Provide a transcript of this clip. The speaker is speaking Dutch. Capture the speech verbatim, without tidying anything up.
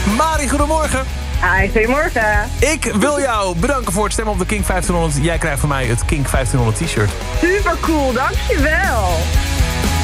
Mari, goedemorgen. Hi, goedemorgen. Ik wil jou bedanken voor het stemmen op de Kink vijftienhonderd. Jij krijgt van mij het Kink vijftienhonderd t-shirt. Super cool, dankjewel.